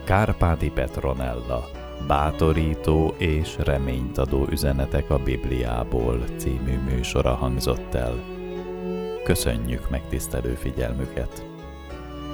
Kárpáti Petronella, bátorító és reményt adó üzenetek a Bibliából című műsora hangzott el. Köszönjük megtisztelő figyelmüket!